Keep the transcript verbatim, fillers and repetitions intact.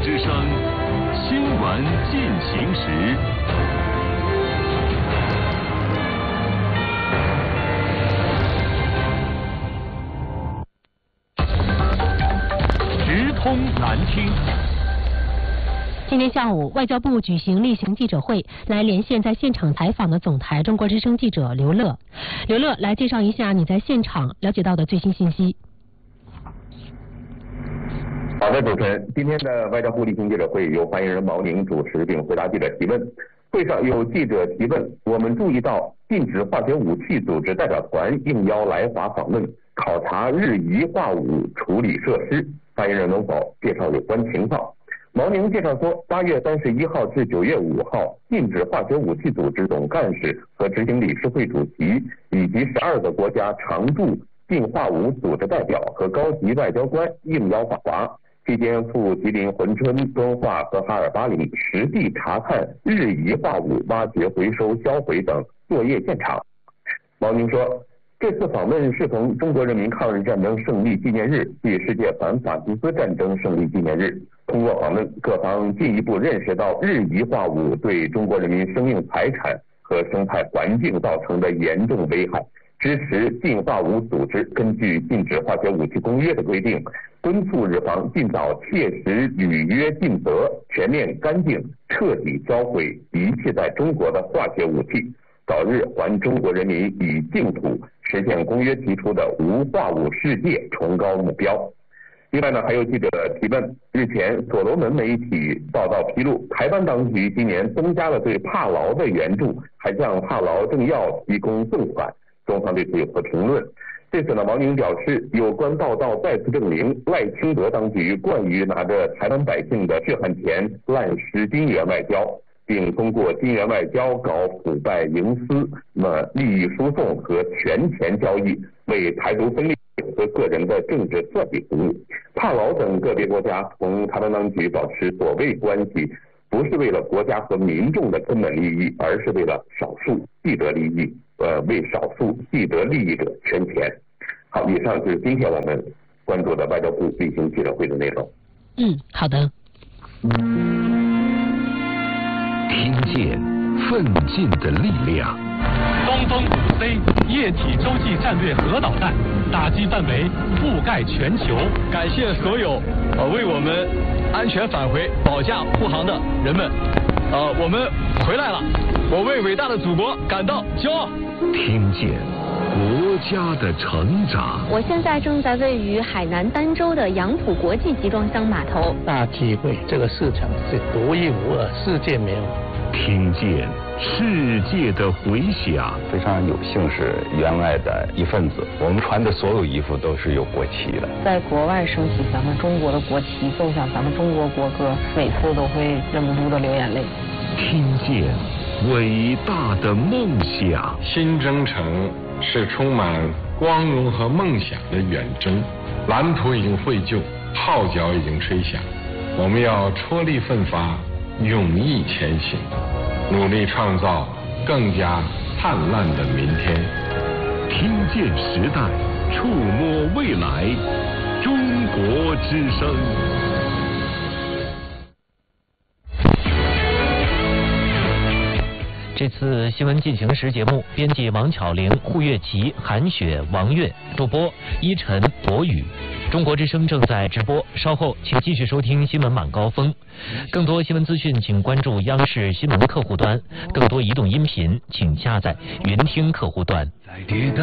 之声新闻进行时。直通南听。今天下午，外交部举行例行记者会，来连线在现场采访的总台中国之声记者刘乐。刘乐，来介绍一下你在现场了解到的最新信息。 好的，主持人，今天的外交部例行记者会由发言人毛宁主持并回答记者提问。会上有记者提问，我们注意到禁止化学武器组织代表团应邀来华访问，考察日仪化武处理设施。发言人能否介绍有关情况？毛宁介绍说，八月三十一号至九月五号，禁止化学武器组织总干事和执行理事会主席以及十二个国家常驻禁化武组织代表和高级外交官应邀访华。期间赴吉林珲春、敦化和哈尔巴里实地查看日仪化武挖掘、回收、销毁等作业现场。毛宁说，这次访问适逢中国人民抗日战争胜利纪念日暨世界反法西斯战争胜利纪念日。通过访问，各方进一步认识到日仪化武对中国人民生命财产和生态环境造成的严重危害，支持禁化武组织根据《禁止化学武器公约》的规定，敦促日方尽早切实履约尽责，全面干净彻底销毁一切在中国的化学武器，早日还中国人民以净土，实现公约提出的无化武世界崇高目标。另外呢，还有记者提问，日前所罗门媒体报道披露，台湾当局今年增加了对帕劳的援助，还向帕劳政要提供赠款，中方对此有何评论？对此呢，毛宁表示，有关报道再次证明赖清德当局惯于拿着台湾百姓的血汗钱滥施金元外交，并通过金元外交搞腐败营私、那么利益输送和权钱交易，为台独分裂和个人的政治侧翼服务。帕劳等个别国家同台湾当局保持所谓关系，不是为了国家和民众的根本利益，而是为了少数既得利益，呃，为少数既得利益者圈钱。好，以上就是今天我们关注的外交部例行记者会的内容。 嗯，好的。听见奋进的力量。东风五 C 液体洲际战略核导弹打击范围覆盖全球。 感谢所有呃为我们安全返回保驾护航的人们，呃，我们回来了，我为伟大的祖国感到骄傲。 听见国家的成长。 我现在正在位于海南儋州的杨浦国际集装箱码头， 大体会这个市场是独一无二，世界没有。 听见世界的回响。 非常有幸是员外的一份子，我们穿的所有衣服都是有国旗的。 在国外升起咱们中国的国旗，奏响咱们中国国歌，每次都会忍不住的流眼泪。 听见伟大的梦想。 新征程是充满光荣和梦想的远征，蓝图已经绘就，号角已经吹响，我们要踔厉奋发，勇毅前行，努力创造更加灿烂的明天。 听见时代，触摸未来，中国之声。这次新闻进行时节目，编辑王巧玲、胡月琪、韩雪、王悦，主播依晨、博宇。中国之声正在直播，稍后请继续收听新闻晚高峰。更多新闻资讯，请关注央视新闻客户端；更多移动音频，请下载云听客户端。在跌倒